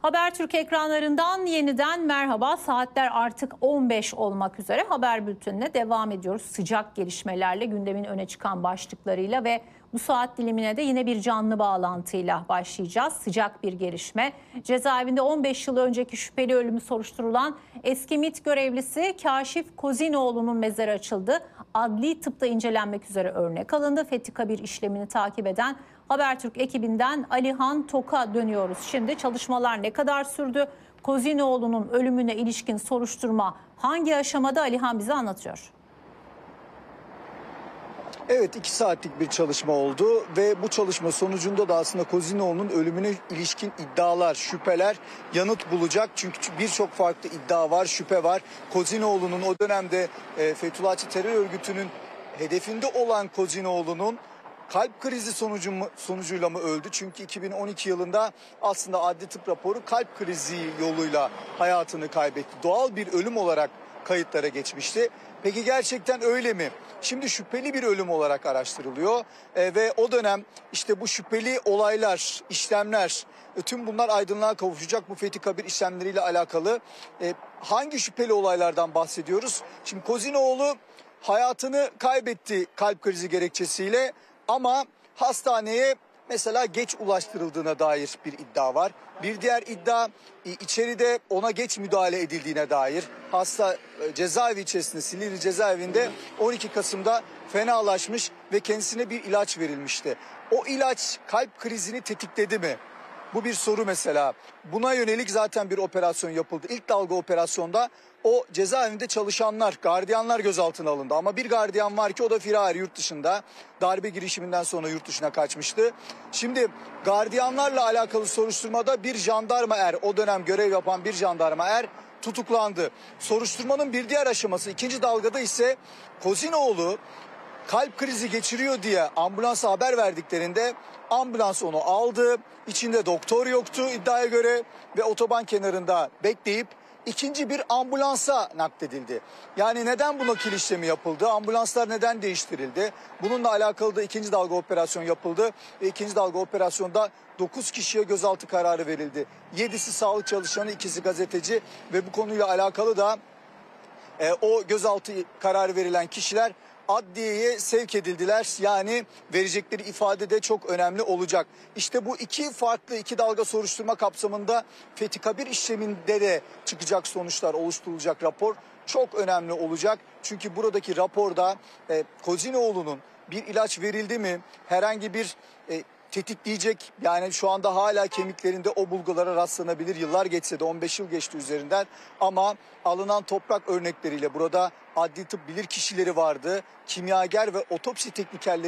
Habertürk ekranlarından yeniden merhaba. Saatler artık 15 olmak üzere haber bültenine devam ediyoruz. Sıcak gelişmelerle, gündemin öne çıkan başlıklarıyla ve bu saat dilimine de yine bir canlı bağlantıyla başlayacağız. Sıcak bir gelişme. Cezaevinde 15 yıl önceki şüpheli ölümü soruşturulan eski MİT görevlisi Kaşif Kozinoğlu'nun mezarı açıldı. Adli tıpta incelenmek üzere örnek alındı. Fethi Kabir işlemini takip eden Habertürk ekibinden Alihan Tok'a dönüyoruz. Şimdi çalışmalar ne kadar sürdü? Kozinoğlu'nun ölümüne ilişkin soruşturma hangi aşamada? Alihan bize anlatıyor. Evet, 2 saatlik bir çalışma oldu ve bu çalışma sonucunda da aslında Kozinoğlu'nun ölümüne ilişkin iddialar, şüpheler yanıt bulacak. Çünkü birçok farklı iddia var, şüphe var. Kozinoğlu'nun o dönemde Fethullahçı terör örgütünün hedefinde olan Kozinoğlu'nun kalp krizi sonucuyla mı öldü? Çünkü 2012 yılında aslında adli tıp raporu kalp krizi yoluyla hayatını kaybetti. Doğal bir ölüm olarak kayıtlara geçmişti. Peki gerçekten öyle mi? Şimdi şüpheli bir ölüm olarak araştırılıyor ve o dönem işte bu şüpheli olaylar, işlemler, tüm bunlar aydınlığa kavuşacak bu Fethi Kabir işlemleriyle alakalı. Hangi şüpheli olaylardan bahsediyoruz? Şimdi Kozinoğlu hayatını kaybetti kalp krizi gerekçesiyle ama hastaneye mesela geç ulaştırıldığına dair bir iddia var. Bir diğer iddia içeride ona geç müdahale edildiğine dair. Hasta cezaevi içerisinde, Silivri cezaevinde 12 Kasım'da fenalaşmış ve kendisine bir ilaç verilmişti. O ilaç kalp krizini tetikledi mi? Bu bir soru mesela. Buna yönelik zaten bir operasyon yapıldı. İlk dalga operasyonda o cezaevinde çalışanlar, gardiyanlar gözaltına alındı. Ama bir gardiyan var ki o da firari, yurt dışında. Darbe girişiminden sonra yurt dışına kaçmıştı. Şimdi gardiyanlarla alakalı soruşturmada bir jandarma er, o dönem görev yapan bir jandarma er tutuklandı. Soruşturmanın bir diğer aşaması, ikinci dalgada ise Kozinoğlu kalp krizi geçiriyor diye ambulansa haber verdiklerinde ambulans onu aldı. İçinde doktor yoktu iddiaya göre ve otoban kenarında bekleyip ikinci bir ambulansa nakledildi. Yani neden bu nakil işlemi yapıldı? Ambulanslar neden değiştirildi? Bununla alakalı da ikinci dalga operasyon yapıldı. Ve ikinci dalga operasyonda 9 kişiye gözaltı kararı verildi. 7'si sağlık çalışanı, 2'si gazeteci ve bu konuyla alakalı da o gözaltı kararı verilen kişiler adliyeye sevk edildiler. Yani verecekleri ifade de çok önemli olacak. İşte bu iki dalga soruşturma kapsamında Fethi Kabir işleminde de çıkacak sonuçlar, oluşturulacak rapor çok önemli olacak. Çünkü buradaki raporda Kozinoğlu'nun bir ilaç verildi mi, herhangi bir tetikleyecek, yani şu anda hala kemiklerinde o bulgulara rastlanabilir. Yıllar geçse de 15 yıl geçti üzerinden ama alınan toprak örnekleriyle burada adli tıp bilirkişileri vardı, kimyager ve otopsi teknikerleri